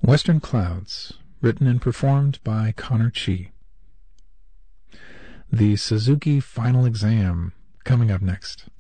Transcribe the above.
Western Clouds, written and performed by Connor Chi. The Suzuki Final Exam, coming up next.